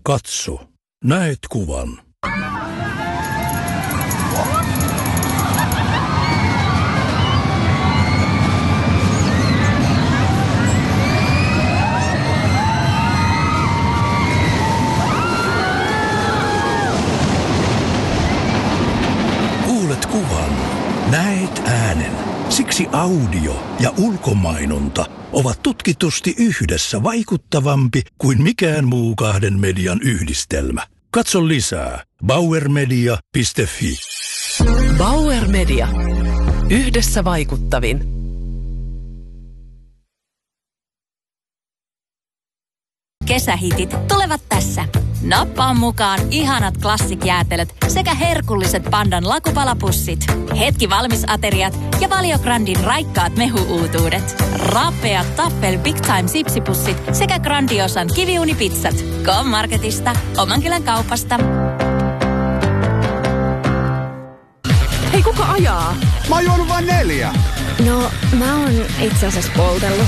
Katso. Näet kuvan. Kuulet kuvan. Näet äänen. Siksi audio ja ulkomainonta ovat tutkitusti yhdessä vaikuttavampi kuin mikään muu kahden median yhdistelmä. Katso lisää bauermedia.fi. Bauer Media. Yhdessä vaikuttavin. Kesähitit tulevat tässä. Nappaa mukaan ihanat klassik-jäätelöt sekä herkulliset Pandan lakupalapussit. Hetki valmisateriat ja Valio Grandin raikkaat mehu-uutuudet. Rapeat Taffel Big Time sipsipussit sekä Grandiosan kiviunipizzat. K-Marketista, Omankylän kaupasta. Hei, kuka ajaa? Mä oon juonut vain 4. No, mä oon itse asiassa poltellut.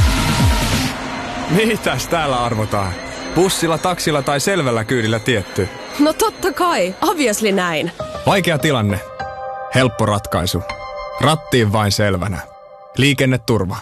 Mitäs täällä arvotaan? Bussilla, taksilla tai selvällä kyydillä tietty? No totta kai, obviously näin. Vaikea tilanne. Helppo ratkaisu. Rattiin vain selvänä. Liikenneturva.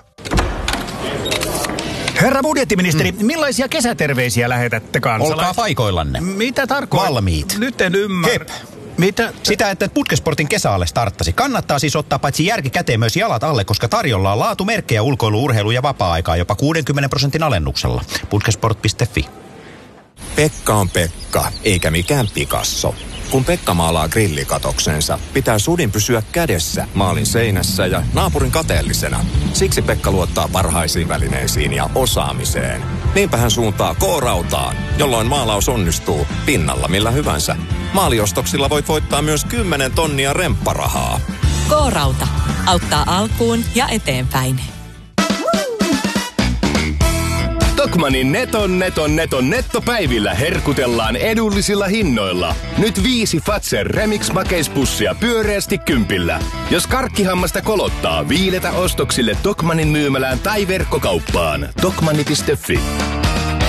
Herra budjettiministeri, millaisia kesäterveisiä lähetätte kansalaisille? Olkaa paikoillanne. Mitä tarkoittaa? Valmiit. Nyt en ymmärrä. Hep. Mitä? Sitä, että Putkesportin kesäalle starttasi. Kannattaa siis ottaa paitsi järki käteen myös jalat alle, koska tarjolla on laatumerkkejä ulkoilu, urheilu ja vapaa-aikaa jopa 60% alennuksella. Putkesport.fi. Pekka on Pekka, eikä mikään Picasso. Kun Pekka maalaa grillikatoksensa, pitää sudin pysyä kädessä maalin seinässä ja naapurin kateellisena. Siksi Pekka luottaa parhaisiin välineisiin ja osaamiseen. Niinpä hän suuntaa K-rautaan, jolloin maalaus onnistuu pinnalla millä hyvänsä. Maaliostoksilla voit voittaa myös 10 tonnia rempparahaa. K-rauta. Auttaa alkuun ja eteenpäin. Tokmannin neton nettopäivillä herkutellaan edullisilla hinnoilla. Nyt 5 Fazer Remix makeispussia pyöreästi 10. Jos karkkihammasta kolottaa, viiletä ostoksille Tokmannin myymälään tai verkkokauppaan. Tokmanni.fi.